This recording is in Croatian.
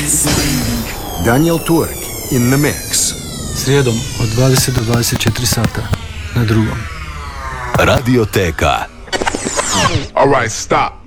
Daniel Turk in the mix. Srijedom od 20 do 24 sata na Drugom. Radioteka. All right, stop.